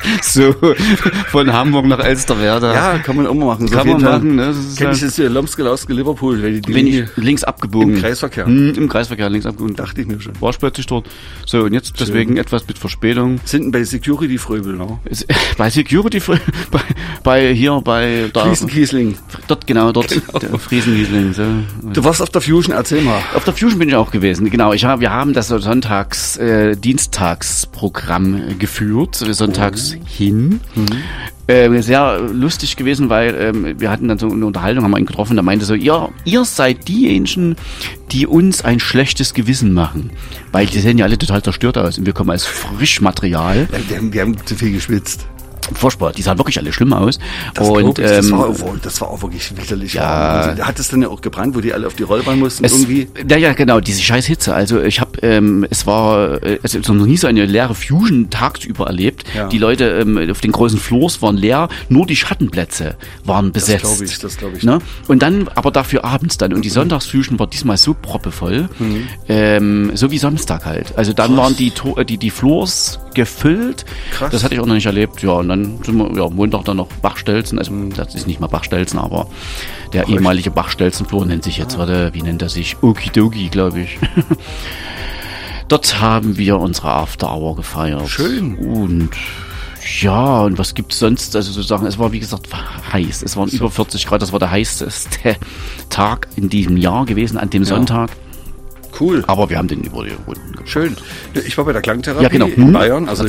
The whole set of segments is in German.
So, von Hamburg nach Elsterwerda. Ja, kann man auch mal machen. So kann man machen, ne? Kenn ich das hier, Lomsgelauske Liverpool, wenn die bin ich links abgebogen. im Kreisverkehr. Im Kreisverkehr links abgebogen. Dachte ich mir schon. War ich plötzlich dort. So, und jetzt deswegen etwas mit Verspätung. Sind bei Security Fröbel, ne? Bei Security, bei da. Friesenkiesling. Dort, genau. Der Friesenkiesling. So. Du warst auf der Fusion, erzähl mal. Auf der Fusion bin ich auch gewesen, genau. Wir haben das Dienstagsprogramm geführt, sonntags hin. Sehr lustig gewesen, weil wir hatten dann so eine Unterhaltung, haben wir ihn getroffen, der meinte so, ihr seid diejenigen, die uns ein schlechtes Gewissen machen, weil die sehen ja alle total zerstört aus und wir kommen als Frischmaterial. Ja, wir haben zu viel geschwitzt. Furchtbar, die sahen wirklich alle schlimm aus. Das war auch wirklich widerlich. Ja. Also, da hat es dann ja auch gebrannt, wo die alle auf die Rollbahn mussten irgendwie. Ja, genau, diese scheiß Hitze. Also ich habe, es habe noch nie so eine leere Fusion tagsüber erlebt. Ja. Die Leute auf den großen Floors waren leer, nur die Schattenplätze waren besetzt. Das glaube ich. Ne? Und dann, aber dafür abends dann. Und die Sonntagsfusion war diesmal so proppevoll, so wie Samstag halt. Also dann waren die Floors gefüllt. Krass. Das hatte ich auch noch nicht erlebt. Ja, und dann sind wir Montag dann noch Bachstelzen. Also das ist nicht mal Bachstelzen, aber der ehemalige Bachstelzenflur nennt sich jetzt, wie nennt er sich? Okidoki, glaube ich. Dort haben wir unsere After Hour gefeiert. Schön. Und ja, und was gibt's sonst? Also sozusagen, es war wie gesagt heiß. Es waren über 40 Grad. Das war der heißeste Tag in diesem Jahr gewesen, an dem Sonntag. Cool. Aber wir haben den über die Runden gemacht. Schön. Ich war bei der Klangtherapie in Bayern, also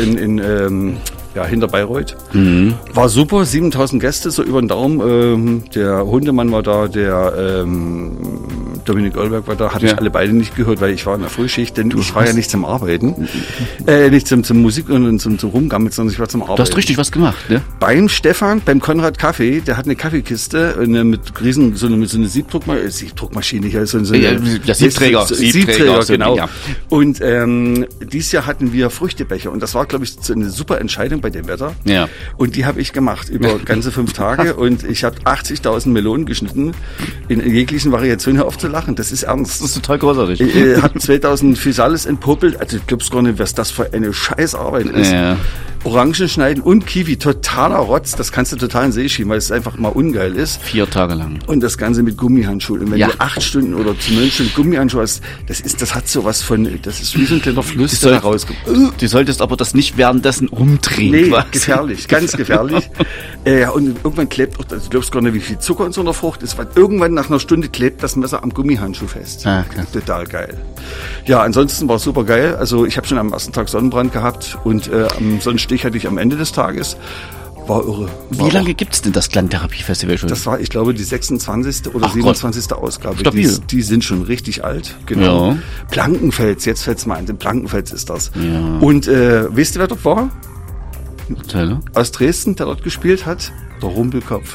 hinter Bayreuth. War super, 7000 Gäste, so über den Daumen. Der Hundemann war da, der Dominik Ollberg war da, hatte ich alle beide nicht gehört, weil ich war in der Frühschicht, denn ich war ja nicht zum Arbeiten, nicht zum Musik und zum Rumgammeln, sondern ich war zum Arbeiten. Du hast richtig was gemacht, ne? Beim Stefan, beim Konrad Kaffee, der hat eine Kaffeekiste mit so einer Siebdruckmaschine hier, Siebträger, genau. Ja. Und dieses Jahr hatten wir Früchtebecher und das war, glaube ich, eine super Entscheidung bei dem Wetter. Ja. Und die habe ich gemacht über ganze 5 Tage und ich habe 80.000 Melonen geschnitten, in jeglichen Variationen auf zu lachen. Das ist ernst. Das ist total großartig. Ich habe 2000 Physales entpuppelt. Also du glaubst gar nicht, was das für eine Scheißarbeit ist. Ja. Orangen schneiden und Kiwi, totaler Rotz. Das kannst du total in den See schieben, weil es einfach mal ungeil ist. 4 Tage lang. Und das Ganze mit Gummihandschuhen. Und wenn du 8 Stunden oder 9 Stunden Gummihandschuhe hast, das hat sowas von, das ist wie so ein kleiner Fluss, der da rauskommt. Du solltest aber das nicht währenddessen umdrehen. Nee, gefährlich, ganz gefährlich. Und irgendwann klebt, also du glaubst gar nicht, wie viel Zucker in so einer Frucht ist, weil irgendwann nach einer Stunde klebt das Messer am Gummihandschuh fest. Ah, okay. Total geil. Ja, ansonsten war es super geil. Also ich habe schon am ersten Tag Sonnenbrand gehabt und am Sonnenstich hatte ich am Ende des Tages. War irre. Wie lange gibt's denn das Klangtherapie-Festival schon? Das war, ich glaube, die 26. oder 27. Ausgabe. Stabil. Die sind schon richtig alt. Genau. Ja. Plankenfels, jetzt fällt's mal ein. In Plankenfels ist das. Ja. Und wisst ihr, wer dort war? Erzähle. Aus Dresden, der dort gespielt hat? Der Rumpelkopf.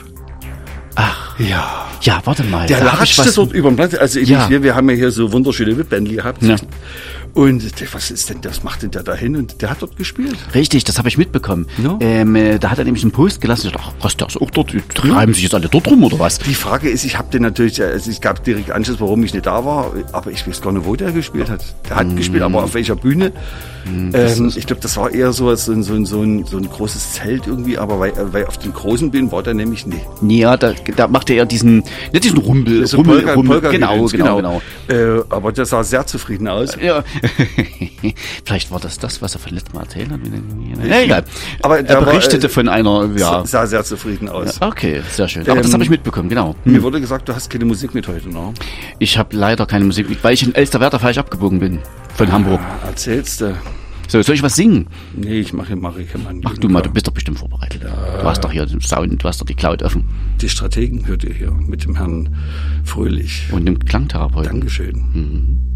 Ach. Ja. Ja, warte mal. Der latschte dort über den Platz. Also wir haben ja hier so wunderschöne Wipbändli gehabt. Ja. Und was macht denn der da hin? Und der hat dort gespielt. Richtig, das habe ich mitbekommen. Ja. Da hat er nämlich einen Post gelassen. Ich dachte, ach, was, der ist auch dort? Die treiben sich jetzt alle dort rum, oder was? Die Frage ist, ich habe den natürlich, also es gab direkt Anschluss, warum ich nicht da war, aber ich weiß gar nicht, wo der gespielt hat. Der hat gespielt, aber auf welcher Bühne? Ich glaube, das war eher so ein großes Zelt irgendwie, aber weil auf den großen Bühnen war der nämlich nicht. Ja, da macht er eher diesen Rumpel. So Polka Genau. Aber der sah sehr zufrieden aus. Ja. Vielleicht war das, was er von letztem Mal erzählt hat. Ja, egal. Aber er berichtete von einer, sah sehr zufrieden aus. Okay, sehr schön. Aber das habe ich mitbekommen, genau. Mir wurde gesagt, du hast keine Musik mit heute, ne? Ich habe leider keine Musik mit, weil ich in Elsterwerda falsch abgebogen bin. Von Hamburg. Erzählst du? So, soll ich was singen? Nee, ich mache Marike Mann. Mach du mal, du bist doch bestimmt vorbereitet. Ja. Du hast doch hier den Sound, du hast doch die Cloud offen. Die Strategen hört ihr hier mit dem Herrn Fröhlich. Und dem Klangtherapeuten. Dankeschön.